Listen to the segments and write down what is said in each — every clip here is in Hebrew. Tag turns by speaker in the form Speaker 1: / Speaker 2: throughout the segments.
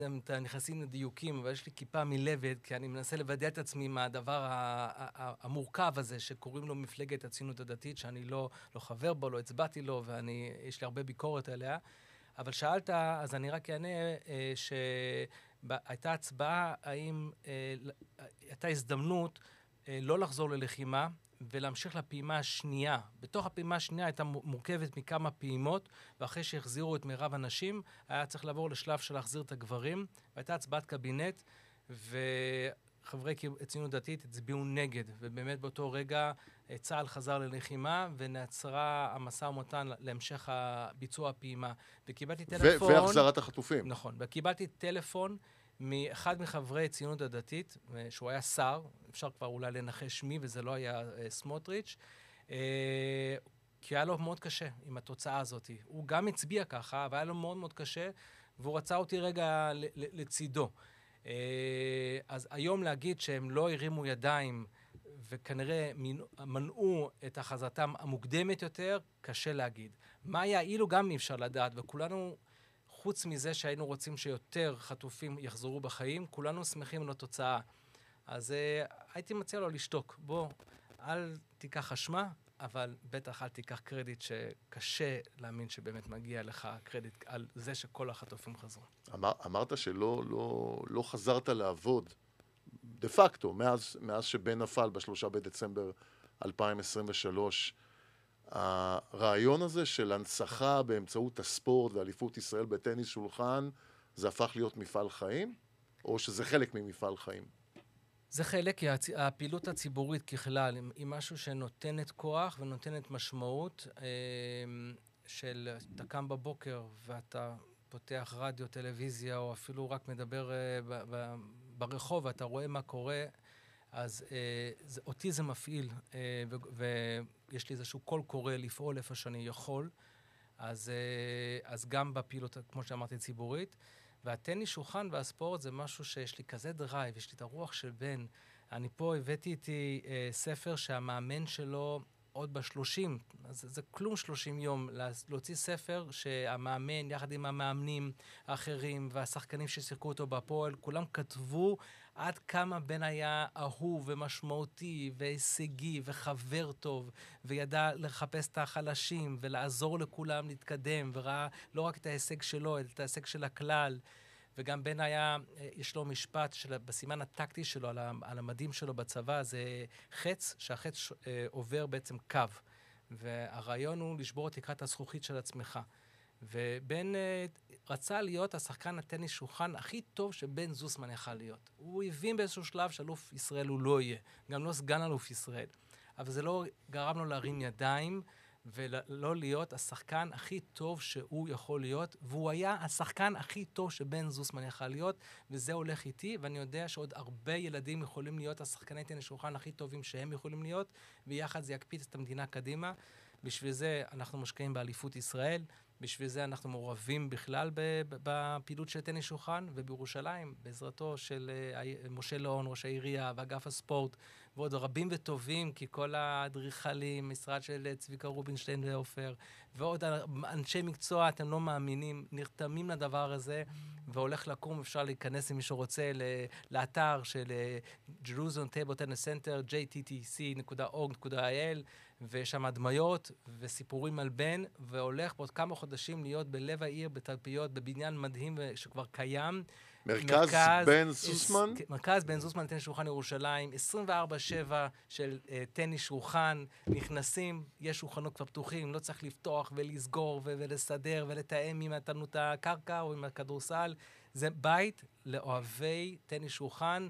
Speaker 1: אתם נכנסים לדיוקים, אבל יש לי כיפה מלבד, כי אני מנסה לוודא את עצמי מהדבר המורכב הזה, שקוראים לו מפלגת הציונות הדתית, שאני לא חבר בו, לא הצבעתי לו, ויש לי הרבה ביקורת עליה. אבל שאלת, אז אני רק אענה שהייתה הצבעה, האם הייתה הזדמנות לא לחזור ללחימה, ולהמשיך לפעימה השנייה. בתוך הפעימה השנייה הייתה מורכבת מכמה פעימות, ואחרי שהחזירו את מירב הנשים, היה צריך לעבור לשלב של להחזיר את הגברים, והייתה הצבעת קבינט, וחברי ציונות דתית הצביעו נגד, ובאמת באותו רגע צה"ל חזר ללחימה, ונעצרה המשא ומתן להמשך ביצוע הפעימה. וקיבלתי טלפון...
Speaker 2: והחזרת החטופים.
Speaker 1: נכון, וקיבלתי טלפון מאחד מחברי ציונות הדתית, שהוא היה שר, אפשר כבר אולי לנחש מי, וזה לא היה סמוטריץ', כי היה לו מאוד קשה עם התוצאה הזאת. הוא גם הצביע ככה, אבל היה לו מאוד מאוד קשה, והוא רצה אותי רגע לצידו. אז היום להגיד שהם לא הרימו ידיים, וכנראה מנעו את החזרתם המוקדמת יותר, קשה להגיד. מה היה אילו גם אי אפשר לדעת, וכולנו... חוץ מזה שהיינו רוצים שיותר חטופים יחזרו בחיים, כולנו שמחים על התוצאה. אז הייתי מציע לו לשתוק. בוא, אל תיקח אשמה, אבל בטח אל תיקח קרדיט שקשה להאמין שבאמת מגיע לך קרדיט על זה שכל החטופים חזרו.
Speaker 2: אמרת לא חזרת לעבוד, דה פקטו, מאז שבן נפל ב3 בדצמבר 2023, הרעיון הזה של הנצחה באמצעות הספורט ואליפות ישראל בטניס שולחן, זה הפך להיות מפעל חיים? או שזה חלק ממפעל חיים?
Speaker 1: זה חלק, כי הפעילות הציבורית ככלל היא משהו שנותנת כוח ונותנת משמעות, של אתה קם בבוקר ואתה פותח רדיו, טלוויזיה, או אפילו רק מדבר ברחוב ואתה רואה מה קורה, אז אותי זה מפעיל, ויש לי איזשהו קול קורא לפעול איפה שאני יכול, אז גם בפעילות, כמו שאמרתי, ציבורית, והטניס שולחן והספורט זה משהו שיש לי כזה דרייב, יש לי את הרוח של בן. אני פה הבאתי איתי ספר שהמאמן שלו עוד ב-30, אז זה כלום 30 יום, להוציא ספר שהמאמן יחד עם המאמנים האחרים והשחקנים ששיחקו אותו בפועל, כולם כתבו עד כמה בן היה אהוב ומשמעותי והישגי וחבר טוב, וידע לחפש את החלשים ולעזור לכולם להתקדם, וראה לא רק את ההישג שלו, אלא את ההישג של הכלל. וגם בן היה, יש לו משפט בסימן הטקטי שלו, על המדים שלו בצבא, זה חץ, שהחץ עובר בעצם קו. והרעיון הוא לשבור את תקרת הזכוכית של עצמך. ובן רצה להיות השחקן הטניס שולחן הכי טוב שבן זוסמן יכל להיות. הוא הבין באיזשהו שלב שאלוף ישראל הוא לא יהיה, גם לא סגן אלוף ישראל. אבל זה לא גרם לו להרים ידיים, ולא להיות השחקן הכי טוב שהוא יכול להיות, והוא היה השחקן הכי טוב שבן זוסמן יכל להיות, וזה הולך איתי, ואני יודע שעוד הרבה ילדים יכולים להיות השחקני טניס שולחן הכי טובים שהם יכולים להיות, ויחד זה יקפיץ את המדינה קדימה. בשביל זה אנחנו משקיעים באליפות ישראל, בשביל זה אנחנו מעורבים בכלל בפעילות של טניס שולחן, ובירושלים, בעזרתו של משה לאון, ראש העירייה, ואגף הספורט, ועוד רבים וטובים, כי כל האדריכלים, משרד של צביקה רובינשטיין ועופר, ועוד אנשי מקצוע, אתם לא מאמינים, נרתמים לדבר הזה, והולך לקום, אפשר להיכנס אם מישהו רוצה לאתר של Jerusalem Table Tennis Center, jttc.org.il, ויש שם הדמיות וסיפורים על בן, והולך בעוד כמה חודשים להיות בלב העיר, בתלפיות, בבניין מדהים שכבר קיים.
Speaker 2: מרכז בן זוסמן?
Speaker 1: מרכז בן זוסמן, טניס שולחן ירושלים, 24/7 של טניס שולחן, נכנסים, יש שולחנות כבר פתוחים, לא צריך לפתוח ולסגור ולסדר ולתאם אם נתנו את הקרקע או עם הכדורסל. זה בית לאוהבי טניס שולחן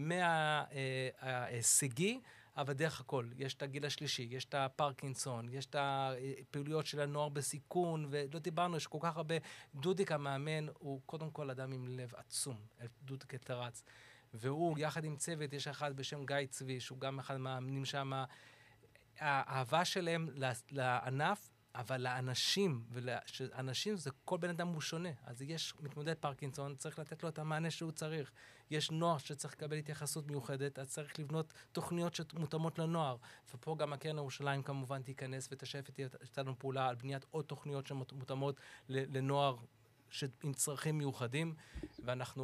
Speaker 1: מההישגי, אבל דרך הכל, יש את הגיל השלישי, יש את הפרקינסון, יש את הפעילויות של הנוער בסיכון, ולא דיברנו, יש כל כך הרבה. דודיק המאמן הוא קודם כל אדם עם לב עצום, דודיק תרץ, והוא יחד עם צוות, יש אחד בשם גיא צבי, שהוא גם אחד מהמאמנים שם, האהבה שלהם לענף, אבל לאנשים, אנשים זה כל בן אדם הוא שונה, אז יש מתמודד פרקינסון, צריך לתת לו את המענה שהוא צריך. יש נוער שצריך לקבל התייחסות מיוחדת, אז צריך לבנות תוכניות שמותאמות לנוער. ופה גם הקרן ירושלים כמובן תיכנס ותשף איתנו פעולה על בניית עוד תוכניות שמותאמות לנוער עם צרכים מיוחדים, ואנחנו